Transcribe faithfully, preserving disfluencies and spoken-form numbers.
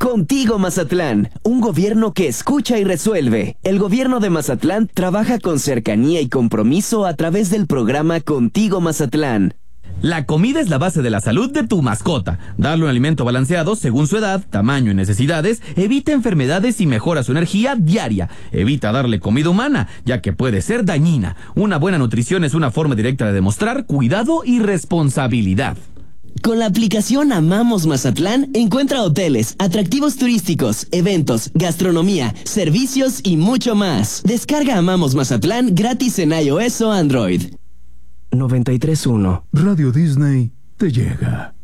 Contigo Mazatlán, un gobierno que escucha y resuelve. El gobierno de Mazatlán trabaja con cercanía y compromiso a través del programa Contigo Mazatlán. La comida es la base de la salud de tu mascota. Darle un alimento balanceado según su edad, tamaño y necesidades evita enfermedades y mejora su energía diaria. Evita darle comida humana, ya que puede ser dañina. Una buena nutrición es una forma directa de demostrar cuidado y responsabilidad. Con la aplicación Amamos Mazatlán, encuentra hoteles, atractivos turísticos, eventos, gastronomía, servicios y mucho más. Descarga Amamos Mazatlán gratis en iOS o Android. noventa y tres punto uno Radio Disney te llega.